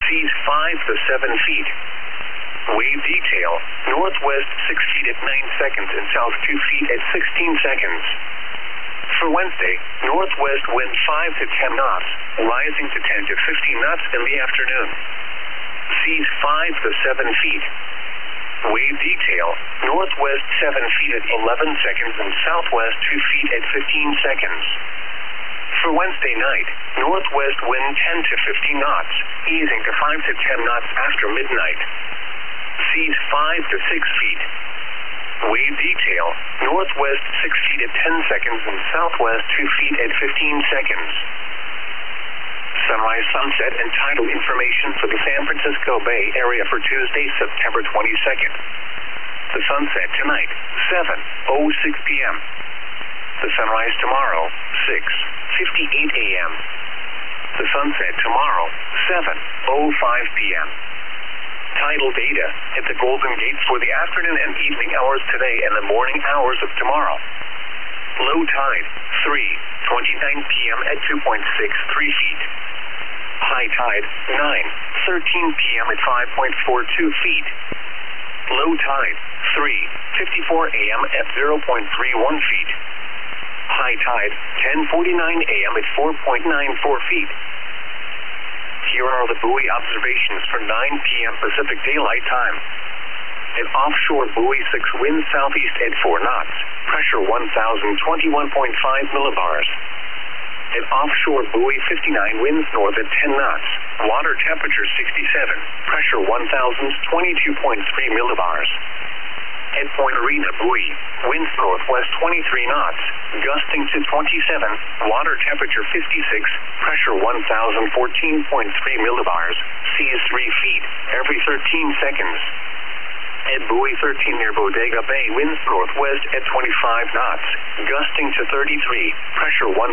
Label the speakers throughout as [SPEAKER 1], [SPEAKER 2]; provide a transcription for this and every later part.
[SPEAKER 1] Seas 5 to 7 feet. Wave detail, northwest 6 feet at 9 seconds and south 2 feet at 16 seconds. For Wednesday, northwest wind 5 to 10 knots, rising to 10 to 15 knots in the afternoon. Seas 5 to 7 feet. Wave detail, northwest 7 feet at 11 seconds and southwest 2 feet at 15 seconds. For Wednesday night, northwest wind 10 to 15 knots, easing to 5 to 10 knots after midnight. Seas 5 to 6 feet. Wave detail, northwest 6 feet at 10 seconds and southwest 2 feet at 15 seconds. Sunrise, sunset, and tidal information for the San Francisco Bay Area for Tuesday, September 22nd. The sunset tonight, 7:06 p.m. The sunrise tomorrow, 6:58 a.m. The sunset tomorrow, 7:05 p.m. Tidal data at the Golden Gate for the afternoon and evening hours today and the morning hours of tomorrow. Low tide, 3:29 p.m. at 2.63 feet. High tide, 9:13 p.m. at 5.42 feet. Low tide, 3:54 a.m. at 0.31 feet. High tide, 10:49 a.m. at 4.94 feet. Here are the buoy observations for 9 p.m. Pacific Daylight Time. At offshore buoy 6, wind southeast at 4 knots, pressure 1,021.5 millibars. At offshore buoy 59, winds north at 10 knots, water temperature 67, pressure 1,022.3 millibars. At Point Arena buoy, winds northwest 23 knots, gusting to 27, water temperature 56, pressure 1,014.3 millibars, seas 3 feet every 13 seconds. At buoy 13 near Bodega Bay, winds northwest at 25 knots, gusting to 33, pressure 1,012.6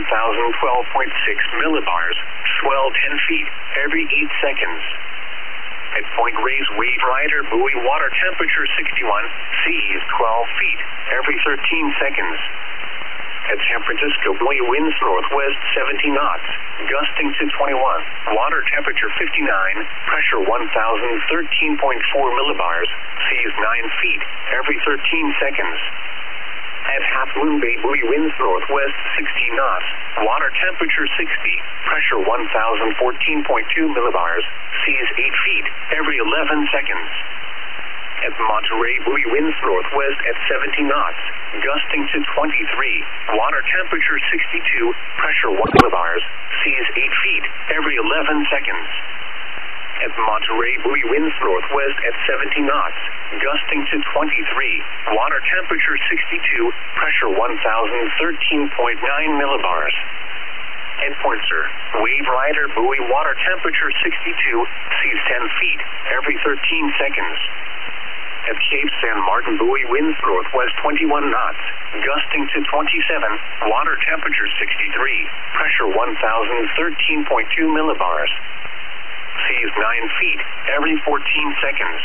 [SPEAKER 1] millibars, swell 10 feet every 8 seconds. At Point Reyes Wave Rider buoy, water temperature 61, seas 12 feet every 13 seconds. At San Francisco buoy, winds northwest 70 knots, gusting to 21, water temperature 59, pressure 1,013.4 millibars, seas 9 feet every 13 seconds. At Half Moon Bay buoy, winds northwest 16 knots, water temperature 60, pressure 1,014.2 millibars, seas 8 feet every 11 seconds. At Monterey buoy, winds northwest at 70 knots, gusting to 23, water temperature 62, pressure 1 millibars, seas 8 feet every 11 seconds. At Monterey buoy, winds northwest at 70 knots, gusting to 23, water temperature 62, pressure 1,013.9 millibars. At Point Sur, Wave Rider buoy, water temperature 62, seas 10 feet every 13 seconds. At Cape San Martin buoy, winds northwest 21 knots, gusting to 27, water temperature 63, pressure 1,013.2 millibars. Seas 9 feet every 14 seconds.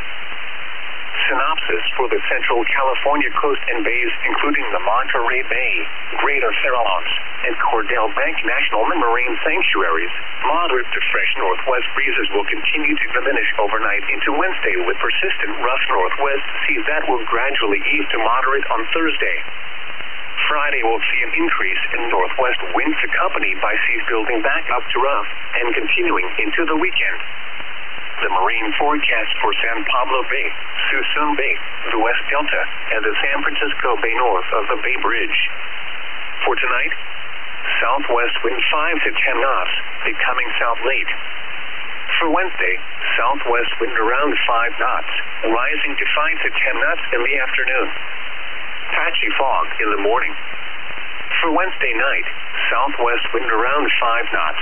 [SPEAKER 1] Synopsis for the Central California coast and bays, including the Monterey Bay, Greater Farallones, and Cordell Bank National Marine Sanctuaries. Moderate to fresh northwest breezes will continue to diminish overnight into Wednesday, with persistent rough northwest seas that will gradually ease to moderate on Thursday. Friday will see an increase in northwest winds accompanied by seas building back up to rough and continuing into the weekend. The marine forecast for San Pablo Bay, Suisun Bay, the West Delta, and the San Francisco Bay north of the Bay Bridge. For tonight, southwest wind 5 to 10 knots, becoming south late. For Wednesday, southwest wind around 5 knots, rising to 5 to 10 knots in the afternoon. Patchy fog in the morning. For Wednesday night, southwest wind around 5 knots.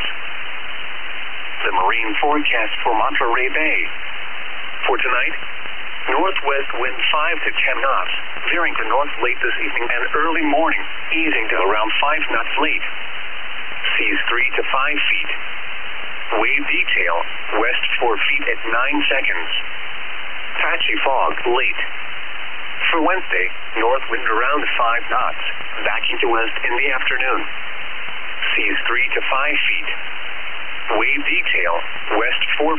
[SPEAKER 1] The marine forecast for Monterey Bay. For tonight, northwest wind 5 to 10 knots, veering to north late this evening and early morning, easing to around 5 knots late. Seas 3 to 5 feet. Wave detail, west 4 feet at 9 seconds. Patchy fog late. For Wednesday, north wind around 5 knots, backing to west in the afternoon. Seas 3 to 5 feet. Wave detail, west 4